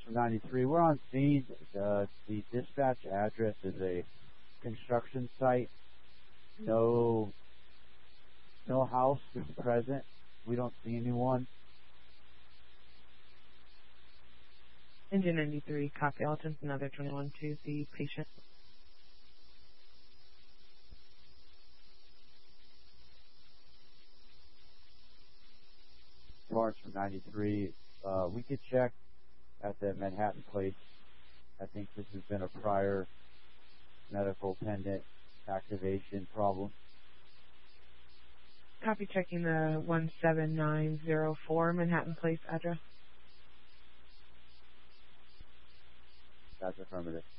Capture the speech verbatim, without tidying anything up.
from ninety-three. We're on scene. Uh, the dispatch address is a construction site. No, no house is present. We don't see anyone. Engine ninety-three, copy. I'll attempt another twenty-one to the patient. Lawrence from ninety-three. Uh, we could check at the Manhattan Place. I think this has been a prior medical pendant activation problem. Copy, checking the one seven nine zero four Manhattan Place address. That's affirmative.